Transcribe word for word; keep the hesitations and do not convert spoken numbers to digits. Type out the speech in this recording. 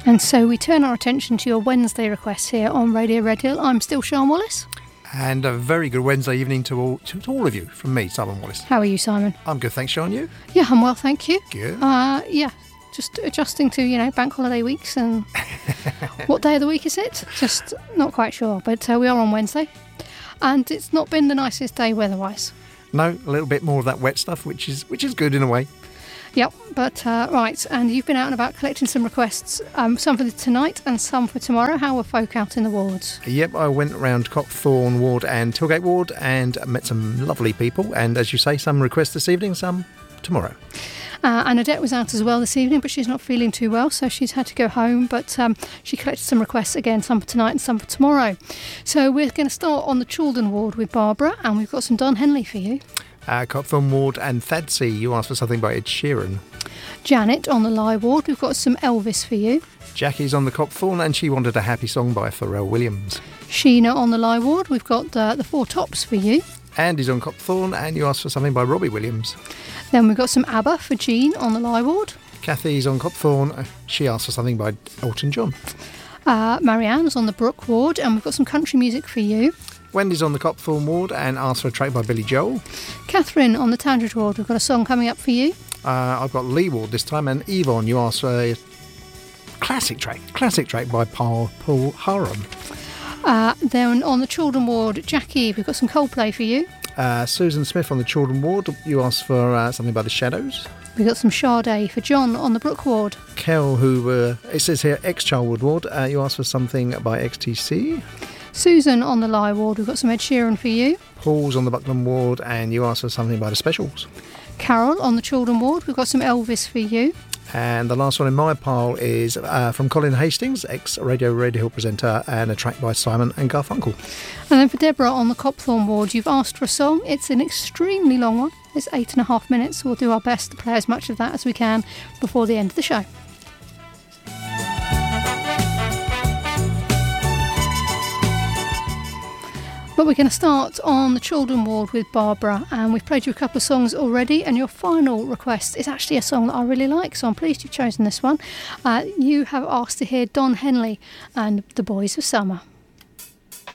And so we turn our attention to your Wednesday requests here on Radio Red Hill. I'm still Sian Wallace. And a very good Wednesday evening to all to, to all of you from me, Simon Wallace. How are you, Simon? I'm good, thanks, Sian. You? Yeah, I'm well, thank you. Good. Uh, yeah, just adjusting to, you know, bank holiday weeks and what day of the week is it? Just not quite sure, but uh, we are on Wednesday. And it's not been the nicest day weather-wise. No, a little bit more of that wet stuff, which is which is good in a way. Yep, but uh, right, and you've been out and about collecting some requests, um, some for tonight and some for tomorrow. How were folk out in the wards? Yep, I went around Copthorne Ward and Tilgate Ward and met some lovely people. And as you say, some requests this evening, some tomorrow. Uh, and Annette was out as well this evening, but she's not feeling too well, so she's had to go home. But um, she collected some requests again, some for tonight and some for tomorrow. So we're going to start on the Chaldon Ward with Barbara, and we've got some Don Henley for you. Uh, Copthorne Ward and Thadsey, you asked for something by Ed Sheeran. Janet on the Lye Ward, we've got some Elvis for you. Jackie's on the Copthorne and she wanted a happy song by Pharrell Williams. Sheena on the Lye Ward, we've got uh, the Four Tops for you. Andy's on Copthorne and you asked for something by Robbie Williams. Then we've got some ABBA for Jean on the Lye Ward. Kathy's on Copthorne, she asked for something by Elton John. Uh, Marianne's on the Brook Ward and we've got some country music for you. Wendy's on the Copthorne Ward and asked for a track by Billy Joel. Catherine on the Tandridge Ward, we've got a song coming up for you. Uh, I've got Lee Ward this time, and Yvonne, you asked for a classic track, classic track by Paul, Paul Harum. Uh, then on the Children Ward, Jackie, we've got some Coldplay for you. Uh, Susan Smith on the Children Ward, you asked for uh, something by The Shadows. We've got some Sade for John on the Brook Ward. Kel, who, uh, it says here, ex-Charlwood Ward, uh, you asked for something by X T C. Susan on the Lye Ward, we've got some Ed Sheeran for you. Paul's on the Buckland Ward and you asked for something by The Specials. Carol on the Children Ward, we've got some Elvis for you. And the last one in my pile is uh, from Colin Hastings, ex-Radio Radio Hill presenter, and a track by Simon and Garfunkel. And then for Deborah on the Copthorne Ward, you've asked for a song. It's an extremely long one. It's eight and a half minutes. We'll do our best to play as much of that as we can before the end of the show. But we're going to start on the Children Ward with Barbara, and we've played you a couple of songs already, and your final request is actually a song that I really like, so I'm pleased you've chosen this one. Uh, you have asked to hear Don Henley and The Boys of Summer.